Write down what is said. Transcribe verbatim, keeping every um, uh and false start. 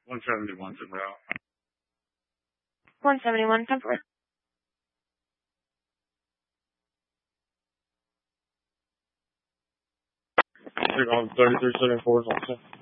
one seventy-one, sit out. one seventy-one, ten four. Take on thirty-three seventy-four, also.